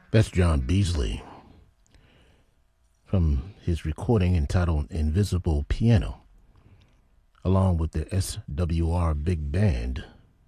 That's John Beasley from his recording entitled Invisible Piano, along with the SWR Big Band,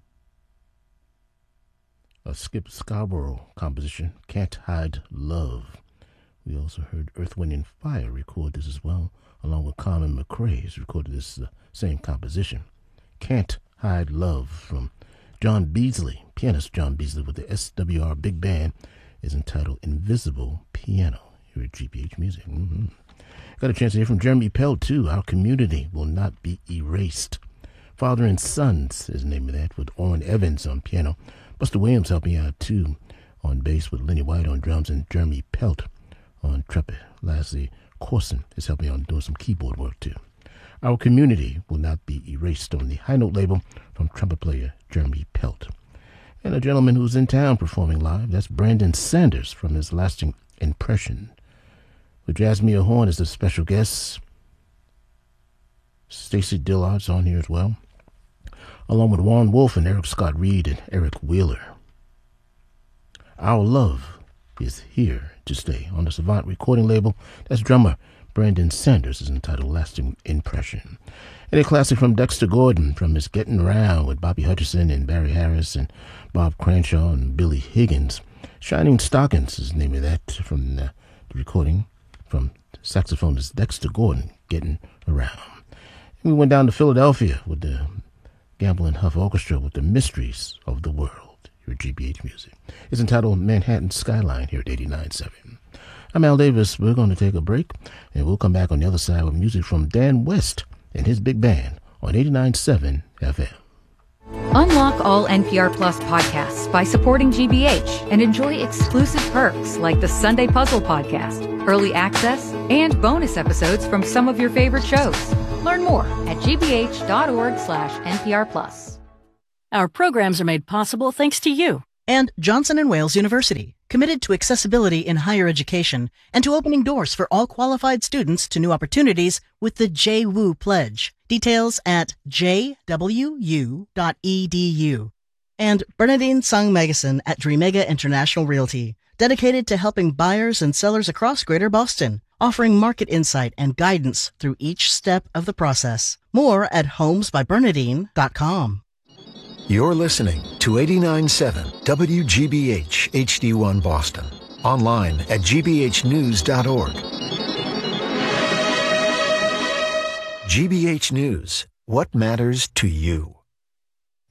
a Skip Scarborough composition, Can't Hide Love. We also heard Earth, Wind & Fire record this as well, along with Carmen McRae, who's recorded this same composition, Can't Hide Love, from John Beasley. Pianist John Beasley with the SWR Big Band is entitled Invisible Piano here at GBH Music. Got a chance to hear from Jeremy Pell, too. Our Community Will Not Be Erased. Father and Sons is the name of that, with Orrin Evans on piano. Buster Williams helping out, too, on bass, with Lenny White on drums and Jeremy Pelt on trumpet. Lastly, Corson is helping on doing some keyboard work, too. Our Community Will Not Be Erased on the High Note label from trumpet player Jeremy Pelt. And a gentleman who's in town performing live, that's Brandon Sanders from his Lasting Impression. With Jasmine Horn as the special guest. Stacey Dillard's on here as well, along with Warren Wolf and Eric Scott Reed and Eric Wheeler. Our Love is Here to Stay on the Savant recording label. That's drummer Brandon Sanders, is entitled Lasting Impression. And a classic from Dexter Gordon from his Getting Around with Bobby Hutcherson and Barry Harris and Bob Cranshaw and Billy Higgins. Shining Stockings is the name of that, from the recording from saxophonist Dexter Gordon, Getting Around. And we went down to Philadelphia with the Gamble and Huff Orchestra with The Mysteries of the World here at GBH Music. It's entitled Manhattan Skyline here at 89.7. I'm Al Davis. We're going to take a break, and we'll come back on the other side with music from Dan West and his big band on 89.7 FM. Unlock all NPR Plus podcasts by supporting GBH and enjoy exclusive perks like the Sunday Puzzle Podcast, early access, and bonus episodes from some of your favorite shows. Learn more at gbh.org/NPR Plus. Our programs are made possible thanks to you. And Johnson & Wales University, committed to accessibility in higher education and to opening doors for all qualified students to new opportunities with the JWU Pledge. Details at jwu.edu. And Bernadine Sung Magazine at Dreamega International Realty, dedicated to helping buyers and sellers across Greater Boston, offering market insight and guidance through each step of the process. More at homesbybernadine.com. You're listening to 89.7 WGBH HD1 Boston. Online at gbhnews.org. GBH News. What matters to you?